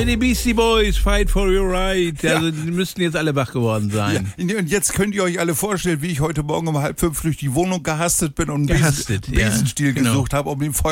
Die Beastie Boys, Fight for Your Right. Also, die müssten jetzt alle wach geworden sein. Ja, und jetzt könnt ihr euch alle vorstellen, wie ich heute Morgen um 4:30 durch die Wohnung gehastet bin und einen Besenstiel gesucht habe, um dem